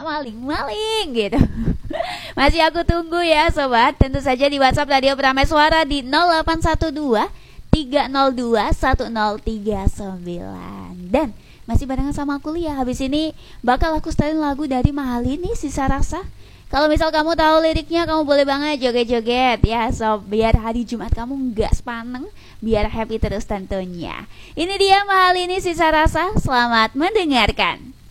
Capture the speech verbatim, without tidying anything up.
maling-maling gitu. Masih aku tunggu ya sobat. Tentu saja di WhatsApp Radio Prameswara di nol delapan satu dua tiga nol dua satu nol tiga sembilan. Dan masih barengan sama aku Lia. Habis ini bakal aku setelin lagu dari Mahalini, Sisa Rasa. Kalau misal kamu tahu liriknya, kamu boleh banget joget-joget ya sob, biar hari Jumat kamu nggak sepaneng, biar happy terus tentunya. Ini dia Mahalini, Sisa Rasa. Selamat mendengarkan.